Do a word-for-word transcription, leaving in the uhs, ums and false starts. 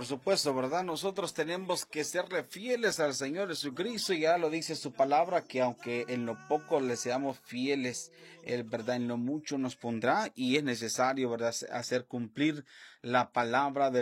por supuesto, ¿verdad? Nosotros tenemos que serle fieles al Señor Jesucristo. Ya lo dice su palabra, que aunque en lo poco le seamos fieles, Él, ¿verdad? En lo mucho nos pondrá, y es necesario, ¿verdad? Hacer cumplir la palabra de